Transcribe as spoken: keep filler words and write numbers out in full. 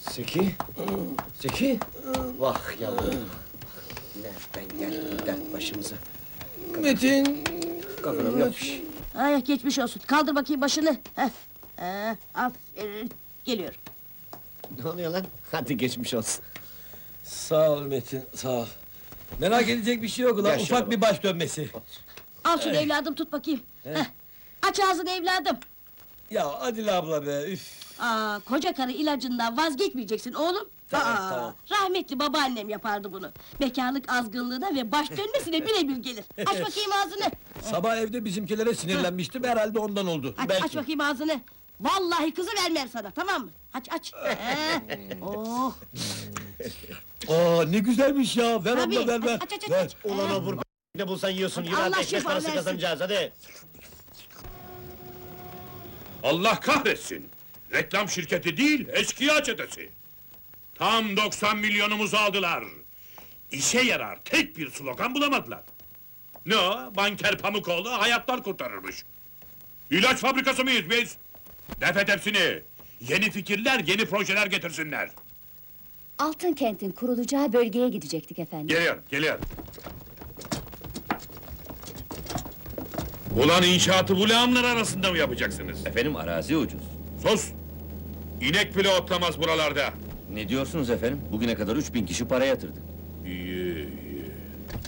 Zeki? Zeki? Vah yavrum! Nereden geldi bu dert başımıza? Metin... Kafanım yok bir şey. Ay geçmiş olsun. Kaldır bakayım başını. Heh. Ee, aferin. Geliyorum. Ne oluyor lan? Hadi geçmiş olsun. Sağ ol Metin, sağ ol. Merak edecek bir şey yok ulan, Gel şöyle ufak bak. bir baş dönmesi. Al şunu evladım, tut bakayım. Heh. Aç ağzını evladım. Ya Adile abla be, üf! Aa, koca karı ilacından vazgeçmeyeceksin oğlum. Tamam, Aa, tamam. Rahmetli babaannem yapardı bunu. Bekarlık azgınlığına ve baş dönmesine birebir gelir. Aç bakayım ağzını. Sabah evde bizimkilere sinirlenmiştim, herhalde ondan oldu. Aç, Belki. aç bakayım ağzını. Vallahi kızı vermem sana, tamam mı? Aç aç. Ee, oh, Aa, ne güzelmiş ya, ver tabii. abla, ver, ver! Aç aç aç. Ver. aç. Ulan Ee, o vur ne bulsan yiyorsun. Hadi Yürü hadi Allah ekmek şifa parası versin. kazanacağız hadi. Allah kahretsin! Reklam şirketi değil, eşkıya çetesi! Tam doksan milyonumuzu aldılar! İşe yarar tek bir slogan bulamadılar! Ne o? Banker Pamukoğlu hayatlar kurtarırmış! İlaç fabrikası mıyız biz? Defet hepsini! Yeni fikirler, yeni projeler getirsinler! Altınkent'in kurulacağı bölgeye gidecektik efendim. Geliyor, geliyor! Ulan inşaatı bu lağımlar arasında mı yapacaksınız? Efendim arazi ucuz. Sus! İnek bile otlamaz buralarda! Ne diyorsunuz efendim? Bugüne kadar üç bin kişi para yatırdı. İyi,